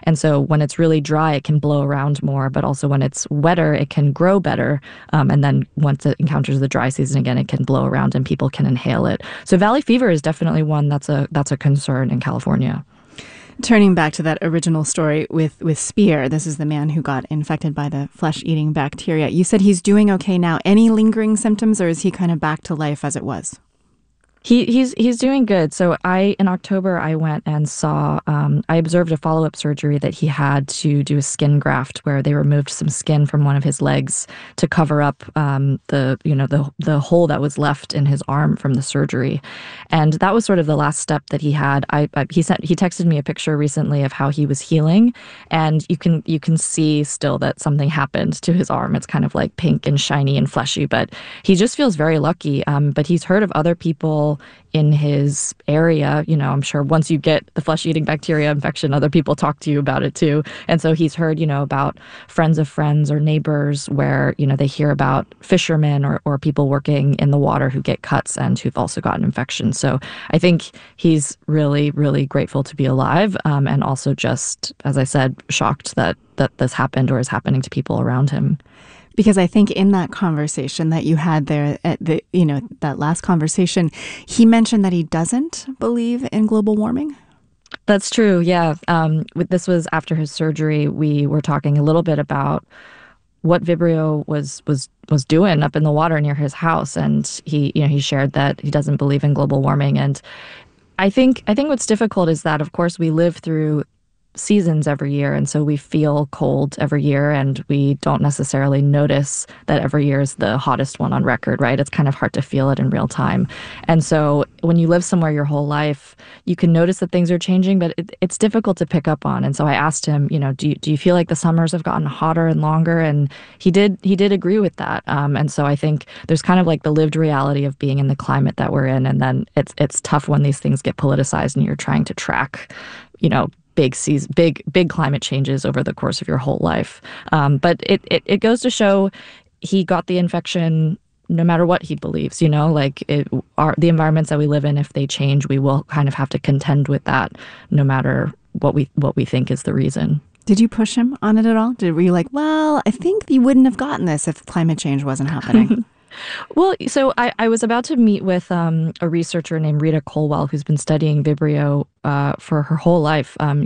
And so when it's really dry, it can blow around more, but also when it's wetter, it can grow better. And then once it encounters the dry season again, it can blow around and people can inhale it. So valley fever is definitely one that's a concern in California. Turning back to that original story with Spear, this is the man who got infected by the flesh-eating bacteria. You said he's doing okay now. Any lingering symptoms, or is he kind of back to life as it was? He's doing good. So in October I went and saw I observed a follow-up surgery that he had to do a skin graft where they removed some skin from one of his legs to cover up the hole that was left in his arm from the surgery, and that was sort of the last step that he had. He texted me a picture recently of how he was healing, and you can see still that something happened to his arm. It's kind of like pink and shiny and fleshy, but he just feels very lucky. But he's heard of other people in his area. I'm sure once you get the flesh-eating bacteria infection, other people talk to you about it too. And so he's heard, about friends of friends or neighbors where, they hear about fishermen or people working in the water who get cuts and who've also gotten infections. So I think he's really, really grateful to be alive, and also just, as I said, shocked that this happened or is happening to people around him. Because I think in that conversation that you had there, that last conversation, he mentioned that he doesn't believe in global warming. That's true. Yeah. This was after his surgery. We were talking a little bit about what Vibrio was doing up in the water near his house, and he shared that he doesn't believe in global warming. And I think what's difficult is that, of course, we live through seasons every year, and so we feel cold every year, and we don't necessarily notice that every year is the hottest one on record, right? It's kind of hard to feel it in real time. And so when you live somewhere your whole life, you can notice that things are changing, but it's difficult to pick up on. And so I asked him, do you feel like the summers have gotten hotter and longer? And he did agree with that. And so I think there's kind of like the lived reality of being in the climate that we're in, and then it's tough when these things get politicized and you're trying to track, big climate changes over the course of your whole life. But it goes to show he got the infection no matter what he believes, the environments that we live in, if they change, we will kind of have to contend with that no matter what we think is the reason. Did you push him on it at all? Were you like, well, I think you wouldn't have gotten this if climate change wasn't happening? Well, so I was about to meet with a researcher named Rita Colwell, who's been studying Vibrio for her whole life.